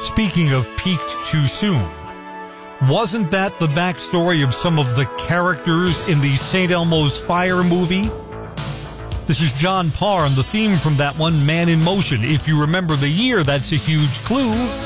Speaking of peaked too soon, wasn't that the backstory of some of the characters in the St. Elmo's Fire movie? This is John Parr, and the theme from that one, Man in Motion. If you remember the year, that's a huge clue.